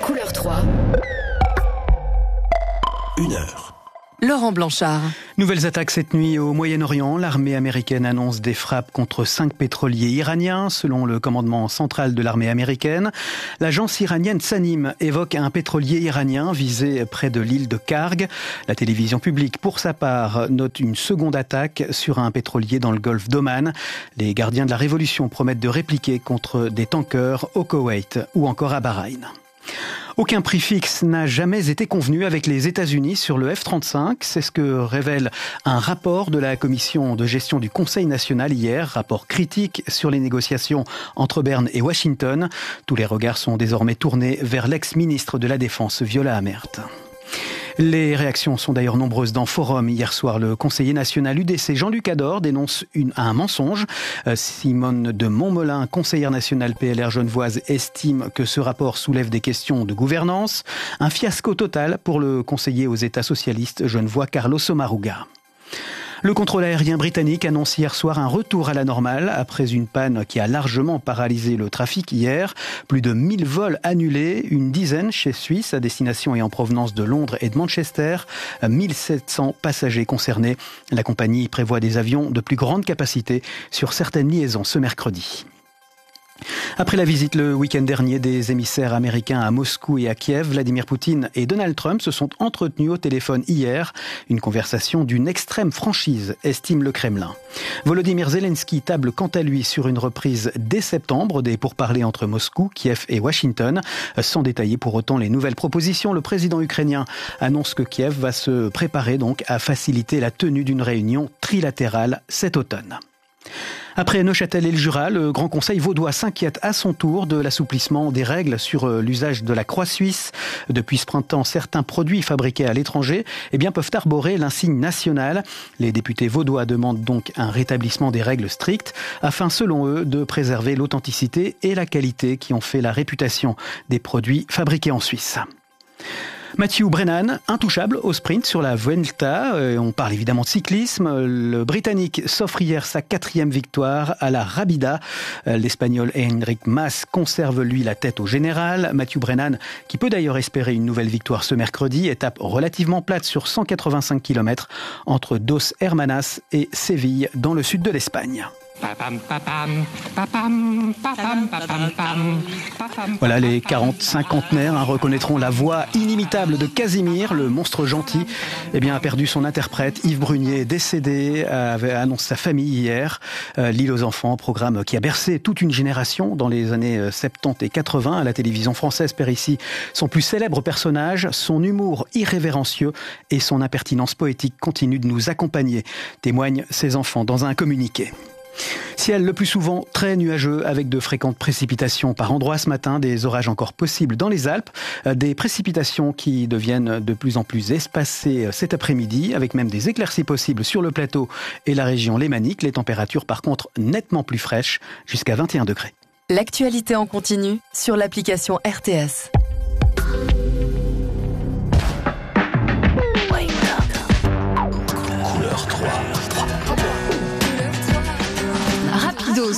Couleur 3. 1 heure. Laurent Blanchard. Nouvelles attaques cette nuit au Moyen-Orient. L'armée américaine annonce des frappes contre 5 pétroliers iraniens, selon le commandement central de l'armée américaine. L'agence iranienne Sanim évoque un pétrolier iranien visé près de l'île de Karg. La télévision publique, pour sa part, note une seconde attaque sur un pétrolier dans le golfe d'Oman. Les gardiens de la révolution promettent de répliquer contre des tankers au Koweït ou encore à Bahreïn. Aucun prix fixe n'a jamais été convenu avec les États-Unis sur le F-35. C'est ce que révèle un rapport de la commission de gestion du Conseil national hier. Rapport critique sur les négociations entre Berne et Washington. Tous les regards sont désormais tournés vers l'ex-ministre de la Défense, Viola Amherd. Les réactions sont d'ailleurs nombreuses dans Forum. Hier soir, le conseiller national UDC Jean-Luc Ador dénonce un mensonge. Simone de Montmolin, conseillère nationale PLR genevoise, estime que ce rapport soulève des questions de gouvernance. Un fiasco total pour le conseiller aux États socialistes genevois Carlos Sommaruga. Le contrôle aérien britannique annonce hier soir un retour à la normale après une panne qui a largement paralysé le trafic hier. Plus de 1000 vols annulés, une dizaine chez Suisse à destination et en provenance de Londres et de Manchester. 1700 passagers concernés. La compagnie prévoit des avions de plus grande capacité sur certaines liaisons ce mercredi. Après la visite le week-end dernier des émissaires américains à Moscou et à Kiev, Vladimir Poutine et Donald Trump se sont entretenus au téléphone hier. Une conversation d'une extrême franchise, estime le Kremlin. Volodymyr Zelensky table quant à lui sur une reprise dès septembre des pourparlers entre Moscou, Kiev et Washington. Sans détailler pour autant les nouvelles propositions, le président ukrainien annonce que Kiev va se préparer donc à faciliter la tenue d'une réunion trilatérale cet automne. Après Neuchâtel et le Jura, le Grand Conseil vaudois s'inquiète à son tour de l'assouplissement des règles sur l'usage de la croix suisse. Depuis ce printemps, certains produits fabriqués à l'étranger peuvent arborer l'insigne national. Les députés vaudois demandent donc un rétablissement des règles strictes afin, selon eux, de préserver l'authenticité et la qualité qui ont fait la réputation des produits fabriqués en Suisse. Matthew Brennan, intouchable au sprint sur la Vuelta. On parle évidemment de cyclisme. Le Britannique s'offre hier sa 4e victoire à la Rabida. L'Espagnol Enric Mas conserve lui la tête au général. Matthew Brennan, qui peut d'ailleurs espérer une nouvelle victoire ce mercredi, étape relativement plate sur 185 km entre Dos Hermanas et Séville dans le sud de l'Espagne. Voilà, les 40 cinquantenaires reconnaîtront la voix inimitable de Casimir, le monstre gentil. A perdu son interprète. Yves Brunier, décédé, annonce sa famille hier. L'île aux enfants, programme qui a bercé toute une génération dans les années 70 et 80. À la télévision française perd ici son plus célèbre personnage. Son humour irrévérencieux et son impertinence poétique continuent de nous accompagner, témoignent ses enfants dans un communiqué. Ciel le plus souvent très nuageux avec de fréquentes précipitations par endroits ce matin, des orages encore possibles dans les Alpes, des précipitations qui deviennent de plus en plus espacées cet après-midi avec même des éclaircies possibles sur le plateau et la région lémanique. Les températures par contre nettement plus fraîches, jusqu'à 21 degrés. L'actualité en continu sur l'application RTS. Couleur 3. Rapidos.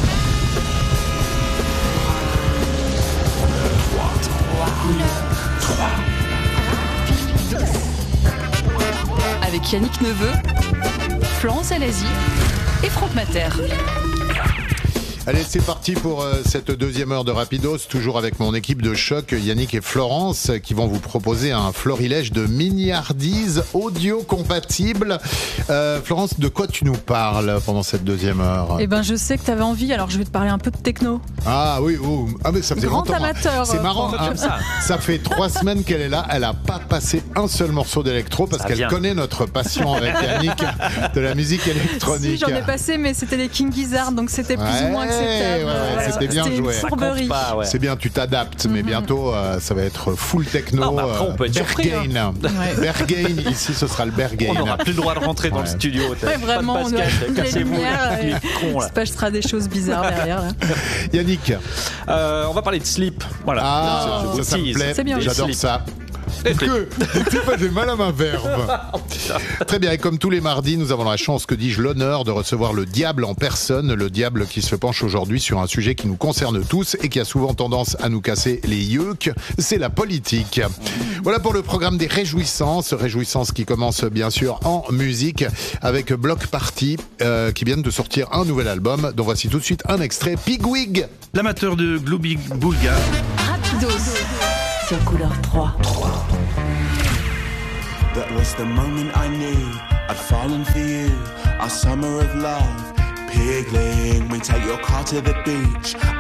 Avec Yannick Neveu, Florence Alazi et Franck Mater. Allez, c'est parti pour cette 2e heure de Rapidos, toujours avec mon équipe de choc, Yannick et Florence, qui vont vous proposer un florilège de miniardises audio compatibles. Florence, de quoi tu nous parles pendant cette 2e heure ? Je sais que tu avais envie, alors je vais te parler un peu de techno. Ah oui, mais ça faisait grand longtemps. Amateur. C'est marrant, ça fait 3 semaines qu'elle est là, elle n'a pas passé un seul morceau d'électro parce qu'elle connaît notre passion avec Yannick de la musique électronique. Si, j'en ai passé, mais c'était les King Gizzard, donc c'était plus ou moins acceptable. C'était bien joué. Fourberie. C'est bien, tu t'adaptes, mais bientôt ça va être full techno. On peut être surpris. Berghain, ici ce sera le Berghain. On n'aura plus le droit de rentrer dans le studio. Vraiment, pas de basket, cassez-vous. Il se passera des choses bizarres derrière. Là. Yannick, on va parler de slip. Voilà. Ça me plaît. C'est bien. J'adore ça. Tu fais des mal à ma verbe. Très bien, et comme tous les mardis, nous avons la chance, que dis-je, l'honneur de recevoir le diable en personne. Le diable qui se penche aujourd'hui sur un sujet qui nous concerne tous et qui a souvent tendance à nous casser les yeux, c'est la politique. Voilà pour le programme des Réjouissances qui commence bien sûr en musique avec Bloc Party qui viennent de sortir un nouvel album dont voici tout de suite un extrait. Pigwig. L'amateur de Glooby Boulga. Rapidos. Sur Couleur 3. That was the moment I knew I'd fallen for you. Our summer of love. Pigling, we take your car to the beach.